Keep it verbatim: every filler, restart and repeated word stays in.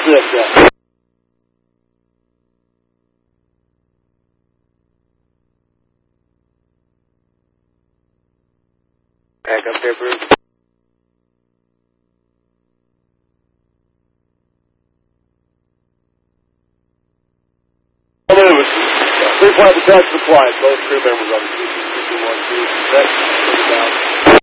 Yes, yeah. Back up there, Bruce. Three point attack supply. Both crew members on the C C fifty-one two. Next, down.